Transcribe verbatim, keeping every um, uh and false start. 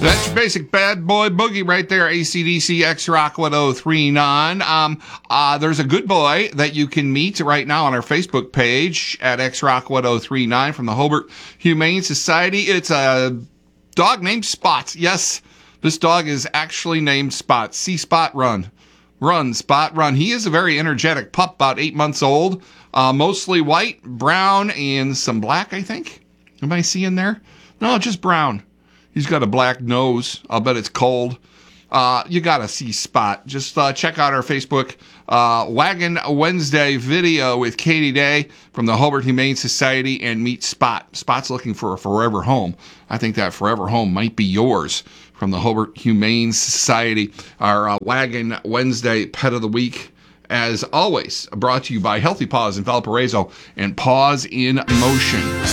That's your basic bad boy boogie right there, A C D C X Rock one oh three point nine. Um, uh, there's a good boy that you can meet right now on our Facebook page at X Rock one oh three point nine from the Hobart Humane Society. It's a dog named Spot. Yes, this dog is actually named Spot. See Spot run. Run, Spot, run. He is a very energetic pup, about eight months old. Uh, mostly white, brown, and some black, I think. Am I seeing there? No, just brown. He's got a black nose. I'll bet it's cold. Uh, you got to see Spot. Just uh, check out our Facebook uh, Wagon Wednesday video with Katie Day from the Hobart Humane Society and meet Spot. Spot's looking for a forever home. I think that forever home might be yours from the Hobart Humane Society. Our uh, Wagon Wednesday Pet of the Week, as always, brought to you by Healthy Paws in Valparaiso and Paws in Motion.